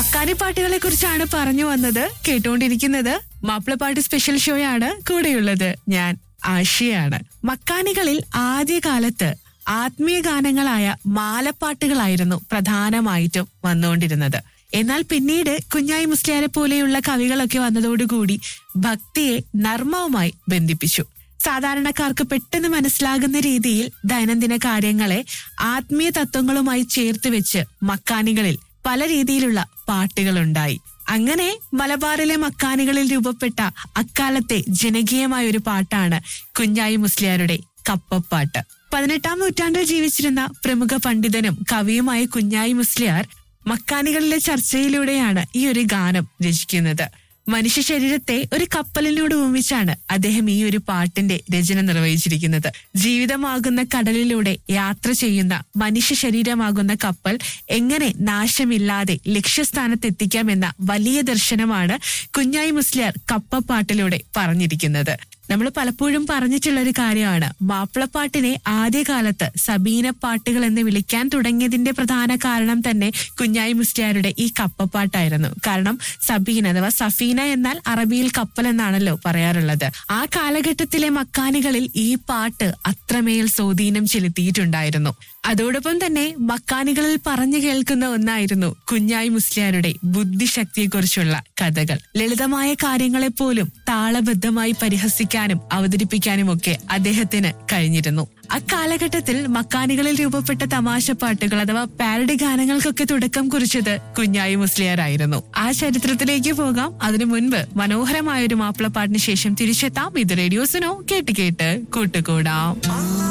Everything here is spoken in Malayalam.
മക്കാനി പാട്ടുകളെ കുറിച്ചാണ് പറഞ്ഞു വന്നത്. കേട്ടുകൊണ്ടിരിക്കുന്നത് മാപ്പിളപ്പാട്ട് സ്പെഷ്യൽ ഷോയാണ്. കൂടെയുള്ളത് ഞാൻ ആഷിയാണ്. മക്കാനികളിൽ ആദ്യകാലത്ത് ആത്മീയ ഗാനങ്ങളായ മാലപ്പാട്ടുകളായിരുന്നു പ്രധാനമായിട്ടും വന്നുകൊണ്ടിരുന്നത്. എന്നാൽ പിന്നീട് കുഞ്ഞായി മുസ്ലിയാരെ പോലെയുള്ള കവികളൊക്കെ വന്നതോടുകൂടി ഭക്തിയെ നർമ്മവുമായി ബന്ധിപ്പിച്ചു. സാധാരണക്കാർക്ക് പെട്ടെന്ന് മനസ്സിലാകുന്ന രീതിയിൽ ദൈനംദിന കാര്യങ്ങളെ ആത്മീയ തത്വങ്ങളുമായി ചേർത്ത് വെച്ച് മക്കാനികളിൽ പല രീതിയിലുള്ള പാട്ടുകളുണ്ടായി. അങ്ങനെ മലബാറിലെ മക്കാനികളിൽ രൂപപ്പെട്ട അക്കാലത്തെ ജനകീയമായ ഒരു പാട്ടാണ് കുഞ്ഞായി മുസ്ലിയാരുടെ കപ്പപ്പാട്ട്. 18-ാം നൂറ്റാണ്ടിൽ ജീവിച്ചിരുന്ന പ്രമുഖ പണ്ഡിതനും കവിയുമായ കുഞ്ഞായി മുസ്ലിയാർ മക്കാനികളിലെ ചർച്ചയിലൂടെയാണ് ഈ ഒരു ഗാനം രചിക്കുന്നത്. മനുഷ്യ ശരീരത്തെ ഒരു കപ്പലിനോട് ഉപമിച്ചാണ് അദ്ദേഹം ഈ ഒരു പാട്ടിന്റെ രചന നിർവഹിച്ചിരിക്കുന്നത്. ജീവിതമാകുന്ന കടലിലൂടെ യാത്ര ചെയ്യുന്ന മനുഷ്യ ശരീരമാകുന്ന കപ്പൽ എങ്ങനെ നാശമില്ലാതെ ലക്ഷ്യസ്ഥാനത്തെത്തിക്കാമെന്ന വലിയ ദർശനമാണ് കുഞ്ഞായി മുസ്ലിയാർ കപ്പപ്പാട്ടിലൂടെ പറഞ്ഞിരിക്കുന്നത്. നമ്മൾ പലപ്പോഴും പറഞ്ഞിട്ടുള്ള ഒരു കാര്യമാണ്, മാപ്പിളപ്പാട്ടിനെ ആദ്യകാലത്ത് സബീന പാട്ടുകൾ എന്ന് വിളിക്കാൻ തുടങ്ങിയതിന്റെ പ്രധാന കാരണം തന്നെ കുഞ്ഞായി മുസ്ലിയാരുടെ ഈ കപ്പപ്പാട്ടായിരുന്നു. കാരണം സബീന അഥവാ സഫീന എന്നാൽ അറബിയിൽ കപ്പൽ എന്നാണല്ലോ പറയാറുള്ളത്. ആ കാലഘട്ടത്തിലെ മക്കാനികളിൽ ഈ പാട്ട് അത്രമേൽ സ്വാധീനം ചെലുത്തിയിട്ടുണ്ടായിരുന്നു. അതോടൊപ്പം തന്നെ മക്കാനികളിൽ പറഞ്ഞു കേൾക്കുന്ന ഒന്നായിരുന്നു കുഞ്ഞായി മുസ്ലിയാരുടെ ബുദ്ധിശക്തിയെക്കുറിച്ചുള്ള കഥകൾ. ലളിതമായ കാര്യങ്ങളെപ്പോലും താളബദ്ധമായി പരിഹസിക്കാനും അവതരിപ്പിക്കാനും ഒക്കെ അദ്ദേഹത്തിന് കഴിഞ്ഞിരുന്നു. അക്കാലഘട്ടത്തിൽ മക്കാനികളിൽ രൂപപ്പെട്ട തമാശപ്പാട്ടുകൾ അഥവാ പാരഡി ഗാനങ്ങൾക്കൊക്കെ തുടക്കം കുറിച്ചത് കുഞ്ഞായി മുസ്ലിയാർ ആയിരുന്നു. ആ ചരിത്രത്തിലേക്ക് പോകാം. അതിനു മുൻപ് മനോഹരമായ ഒരു മാപ്പിളപ്പാട്ടിന് ശേഷം തിരിച്ചെത്താം. ഇത് റേഡിയോ സുനോ, കേട്ട് കേട്ട് കൂട്ടുകൂടാം.